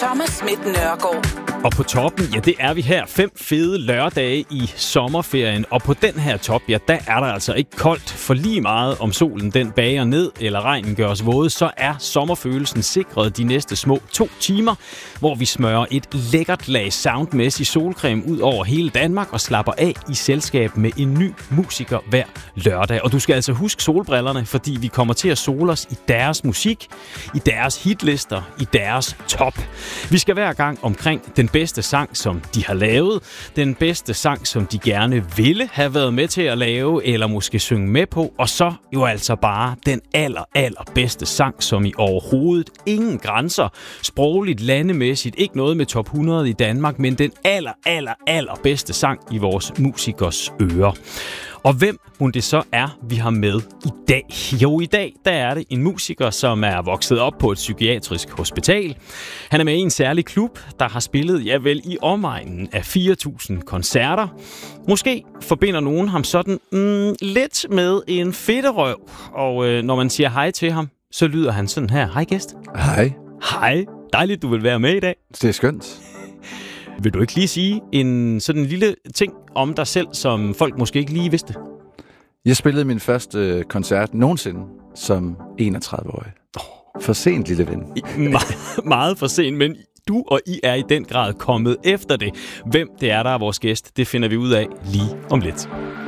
Thomas Schmidt Nørgaard. Og på toppen, ja, det er vi her. 5 fede lørdage i sommerferien. Og på den her top, ja, der er der altså ikke koldt. For lige meget om solen den bager ned, eller regnen gør os våde, så er sommerfølelsen sikret de næste små 2 timer, hvor vi smører et lækkert lag soundmæssig solcreme ud over hele Danmark og slapper af i selskab med en ny musiker hver lørdag. Og du skal altså huske solbrillerne, fordi vi kommer til at sole os i deres musik, i deres hitlister, i deres top. Vi skal hver gang omkring den bedste sang, som de har lavet, den bedste sang, som de gerne ville have været med til at lave, eller måske synge med på, og så jo altså bare den allerbedste sang, som i overhovedet ingen grænser, sprogligt, landemæssigt, ikke noget med top 100 i Danmark, men den allerbedste sang i vores musikers ører. Og hvem mon det så er, vi har med i dag? Jo, i dag der er det en musiker, som er vokset op på et psykiatrisk hospital. Han er med i en særlig klub, der har spillet, ja vel, i omegnen af 4.000 koncerter. Måske forbinder nogen ham sådan lidt med en fedterøv. Og når man siger hej til ham, så lyder han sådan her. Hej gæst. Hej. Hej. Dejligt, du vil være med i dag. Det er skønt. Vil du ikke lige sige sådan en lille ting om dig selv, som folk måske ikke lige vidste? Jeg spillede min første koncert nogensinde som 31-årig. For sent, lille ven. Meget for sent, men du og I er i den grad kommet efter det. Hvem det er, der er vores gæst, det finder vi ud af lige om lidt.